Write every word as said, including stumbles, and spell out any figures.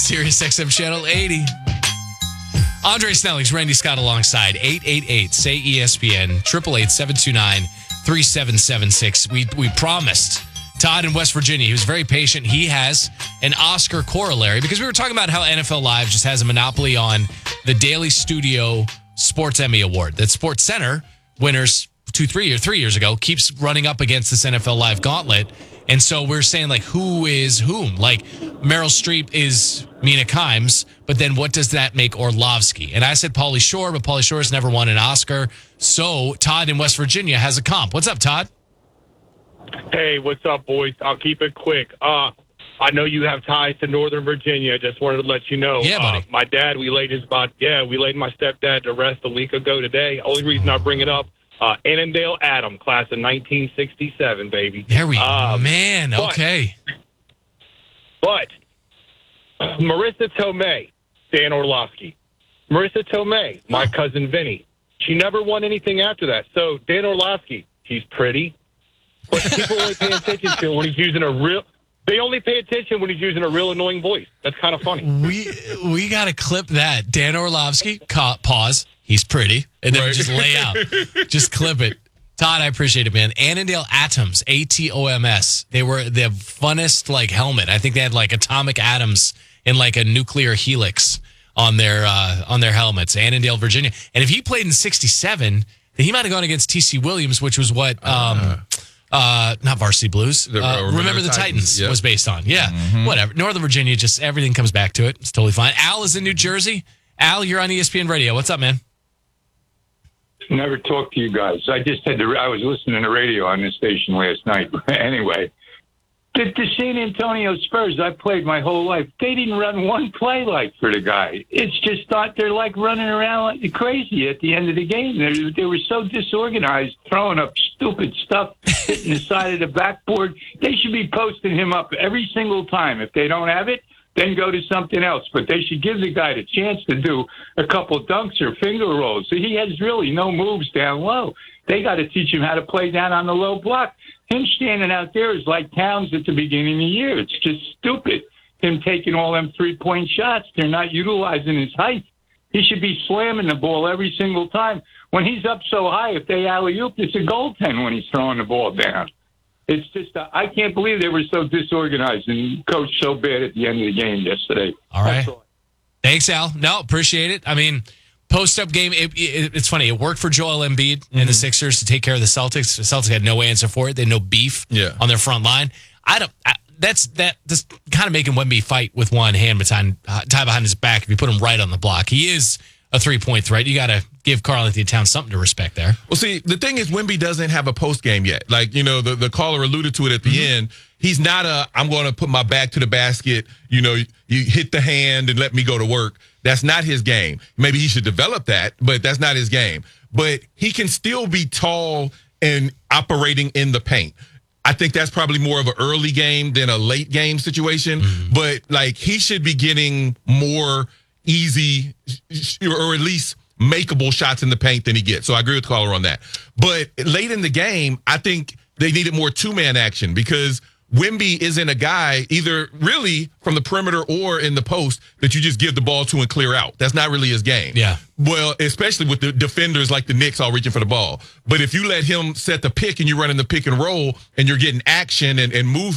Sirius X M Channel eighty. Andre Snelling's Randy Scott alongside eight eight eight, say E S P N, eight eight eight, seven two nine, three seven seven six. We, we promised Todd in West Virginia. He was very patient. He has an Oscar corollary because we were talking about how N F L Live just has a monopoly on the Daily Studio Sports Emmy Award. That Sports Center winners two, three or three years ago keeps running up against this N F L Live gauntlet. And so we're saying, like, who is whom? Like, Meryl Streep is Mina Kimes, but then what does that make Orlovsky? And I said Pauly Shore, but Pauly Shore's never won an Oscar. So Todd in West Virginia has a comp. What's up, Todd? Hey, what's up, boys? I'll keep it quick. Uh, I know you have ties to Northern Virginia. Just wanted to let you know. Yeah, buddy. Uh, my dad, we laid his body. Yeah, we laid my stepdad to rest a week ago today. Only reason I bring it up, uh, Annandale Adam, class of nineteen sixty-seven, baby. There we go. Um, Man, okay. But, but Marissa Tomei, Dan Orlovsky. Marissa Tomei, my Huh. cousin Vinny. She never won anything after that. So, Dan Orlovsky, he's pretty. But people only pay attention to him when he's using a real... They only pay attention when he's using a real annoying voice. That's kind of funny. We we got to clip that. Dan Orlovsky, ca- pause. He's pretty. And then Right. just lay out. Just clip it. Todd, I appreciate it, man. Annandale Atoms, A T O M S. They were the funnest, like, helmet. I think they had, like, atomic atoms in, like, a nuclear helix on their uh, on their helmets. Annandale, Virginia. And if he played in sixty-seven, then he might have gone against T C Williams, which was what... Um, uh. Uh, not Varsity Blues. The, Uh, uh, Remember, Remember the the Titans, Titans, yep. was based on. Yeah, Mhm. whatever. Northern Virginia, just everything comes back to it. It's totally fine. Al is in New Jersey. Al, you're on E S P N Radio. What's up, man? Never talked to you guys. I just had to. I was listening to radio on this station last night. Anyway, the, the San Antonio Spurs. I played my whole life. They didn't run one play like for the guy. It's just thought they're like running around like crazy at the end of the game. They, they were so disorganized, throwing up stupid stuff, hitting the side of the backboard. They should be posting him up every single time. If they don't have it, then go to something else. But they should give the guy the chance to do a couple dunks or finger rolls. So he has really no moves down low. They got to teach him how to play down on the low block. Him standing out there is like Towns at the beginning of the year. It's just stupid. Him taking all them three-point shots. They're not utilizing his height. He should be slamming the ball every single time. When he's up so high, if they alley-oop, it's a goaltend when he's throwing the ball down. It's just, uh, I can't believe they were so disorganized and coached so bad at the end of the game yesterday. All right. That's all. Thanks, Al. No, appreciate it. I mean, post-up game, it, it, it's funny. It worked for Joel Embiid Mm-hmm. and the Sixers to take care of the Celtics. The Celtics had no answer for it. They had no beef Yeah. on their front line. I don't. I, that's that. That's kind of making Wemby fight with one hand behind, uh, tied behind his back. If you put him right on the block, he is a three-point threat. You got to give Karl Anthony Towns something to respect there. Well, see, the thing is, Wemby doesn't have a post game yet. Like, you know, the, the caller alluded to it at the Mm-hmm. end. He's not a, I'm going to put my back to the basket, you know, you hit the hand and let me go to work. That's not his game. Maybe he should develop that, but that's not his game. But he can still be tall and operating in the paint. I think that's probably more of an early game than a late game situation. Mm-hmm. But, like, he should be getting more easy or at least makeable shots in the paint than he gets. So I agree with the caller on that. But late in the game, I think they needed more two-man action because Wemby isn't a guy either really from the perimeter or in the post that you just give the ball to and clear out. That's not really his game. Yeah. Well, especially with the defenders like the Knicks all reaching for the ball. But if you let him set the pick and you're running the pick and roll and you're getting action and, and move